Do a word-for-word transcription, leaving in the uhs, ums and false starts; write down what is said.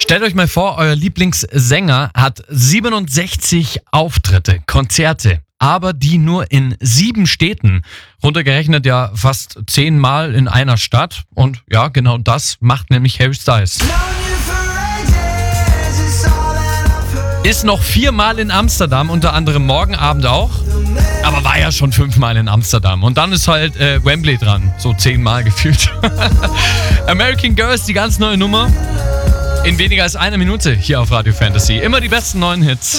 Stellt euch mal vor, euer Lieblingssänger hat siebenundsechzig Auftritte, Konzerte, aber die nur in sieben Städten. Runtergerechnet ja fast zehnmal in einer Stadt. Und ja, genau das macht nämlich Harry Styles. Ist noch viermal in Amsterdam, unter anderem morgen Abend auch. Aber war ja schon fünfmal in Amsterdam. Und dann ist halt äh, Wembley dran. So zehnmal gefühlt. American Girl ist die ganz neue Nummer. In weniger als einer Minute hier auf Radio Fantasy. Immer die besten neuen Hits.